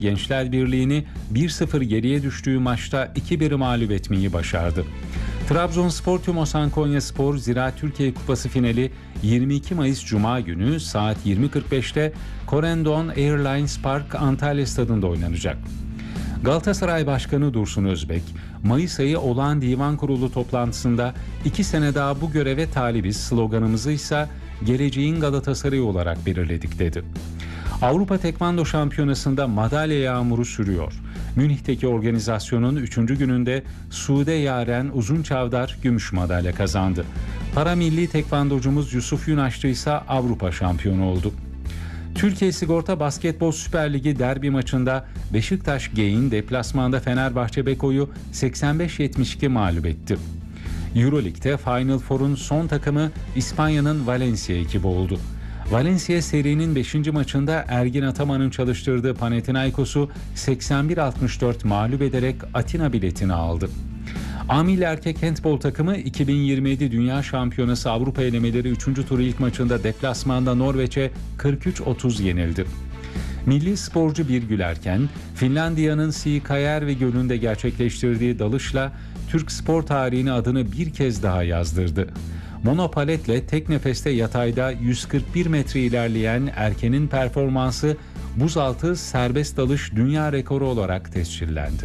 Gençler Birliği'ni 1-0 geriye düştüğü maçta 2-1 mağlup etmeyi başardı. Trabzonspor Tümosan Konyaspor Ziraat Türkiye Kupası finali 22 Mayıs Cuma günü saat 20.45'te Corendon Airlines Park Antalya Stadı'nda oynanacak. Galatasaray Başkanı Dursun Özbek, Mayıs ayı olağan divan kurulu toplantısında 2 sene daha bu göreve talibiz sloganımızı ise geleceğin Galatasaray'ı olarak belirledik dedi. Avrupa Tekvando Şampiyonası'nda madalya yağmuru sürüyor. Münih'teki organizasyonun 3. gününde Sude Yaren Uzunçavdar gümüş madalya kazandı. Para milli tekvandocumuz Yusuf Yunaşçı ise Avrupa şampiyonu oldu. Türkiye Sigorta Basketbol Süper Ligi derbi maçında Beşiktaş Gain deplasmanda Fenerbahçe Beko'yu 85-72 mağlup etti. Euroleague'de Final Four'un son takımı İspanya'nın Valencia ekibi oldu. Valencia serinin 5. maçında Ergin Ataman'ın çalıştırdığı Panathinaikos'u 81-64 mağlup ederek Atina biletini aldı. Amil erkek handbol takımı 2027 Dünya Şampiyonası Avrupa elemeleri 3. turu ilk maçında deplasmanda Norveç'e 43-30 yenildi. Milli sporcu Birgül Erken, Finlandiya'nın Siikaijärvi Gölü'nde gerçekleştirdiği dalışla Türk spor tarihine adını bir kez daha yazdırdı. Monopaletle tek nefeste yatayda 141 metre ilerleyen Erken'in performansı buzaltı serbest dalış dünya rekoru olarak tescillendi.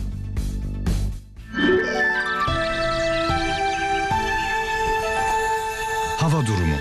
Hava durumu.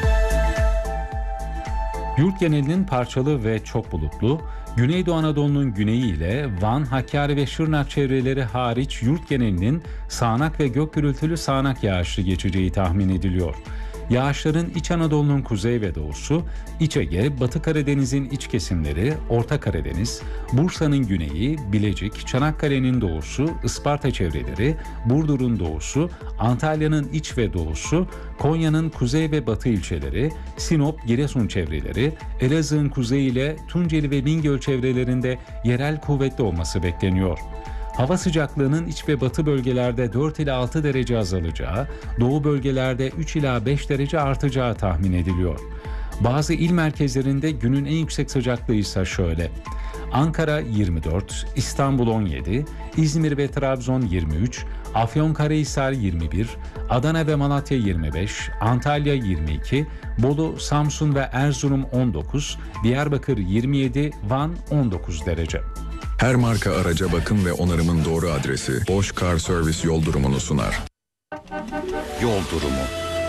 Yurt genelinin parçalı ve çok bulutlu, Güneydoğu Anadolu'nun güneyi ile Van, Hakkari ve Şırnak çevreleri hariç yurt genelinin sağanak ve gök gürültülü sağanak yağışlı geçeceği tahmin ediliyor. Yağışların İç Anadolu'nun kuzey ve doğusu, İç Ege, Batı Karadeniz'in iç kesimleri, Orta Karadeniz, Bursa'nın güneyi, Bilecik, Çanakkale'nin doğusu, Isparta çevreleri, Burdur'un doğusu, Antalya'nın iç ve doğusu, Konya'nın kuzey ve batı ilçeleri, Sinop, Giresun çevreleri, Elazığ'ın kuzeyi ile Tunceli ve Bingöl çevrelerinde yerel kuvvetli olması bekleniyor. Hava sıcaklığının iç ve batı bölgelerde 4 ila 6 derece azalacağı, doğu bölgelerde 3 ila 5 derece artacağı tahmin ediliyor. Bazı il merkezlerinde günün en yüksek sıcaklığı ise şöyle: Ankara 24, İstanbul 17, İzmir ve Trabzon 23, Afyonkarahisar 21, Adana ve Malatya 25, Antalya 22, Bolu, Samsun ve Erzurum 19, Diyarbakır 27, Van 19 derece. Her marka araca bakım ve onarımın doğru adresi Bosch Car Service yol durumunu sunar. Yol durumu.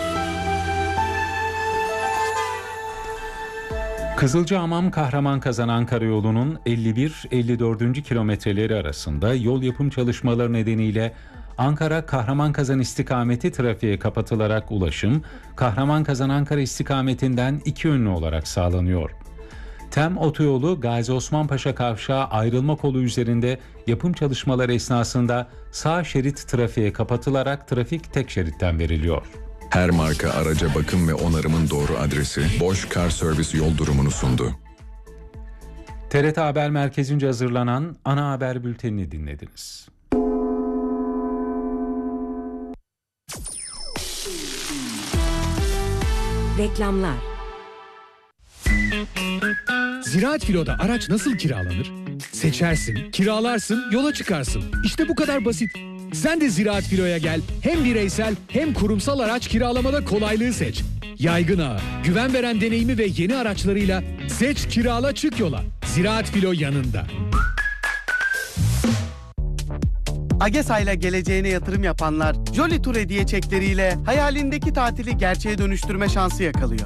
Kızılcahamam-Kahramanmaraş Ankara yolunun 51-54. kilometreleri arasında yol yapım çalışmaları nedeniyle Ankara-Kahramanmaraş istikameti trafiğe kapatılarak ulaşım, Kahramanmaraş-Ankara istikametinden iki yönlü olarak sağlanıyor. TEM otoyolu Gazi Osman Paşa Kavşağı ayrılma kolu üzerinde yapım çalışmaları esnasında sağ şerit trafiğe kapatılarak trafik tek şeritten veriliyor. Her marka araca bakım ve onarımın doğru adresi Bosch Car Service yol durumunu sundu. TRT Haber Merkezi'nce hazırlanan ana haber bültenini dinlediniz. Reklamlar. Ziraat Filo'da araç nasıl kiralanır? Seçersin, kiralarsın, yola çıkarsın. İşte bu kadar basit. Sen de Ziraat Filo'ya gel. Hem bireysel hem kurumsal araç kiralamada kolaylığı seç. Yaygın ağı, güven veren deneyimi ve yeni araçlarıyla seç, kirala, çık yola. Ziraat Filo yanında. AGESA ile geleceğine yatırım yapanlar Jolly Tour hediye çekleriyle hayalindeki tatili gerçeğe dönüştürme şansı yakalıyor.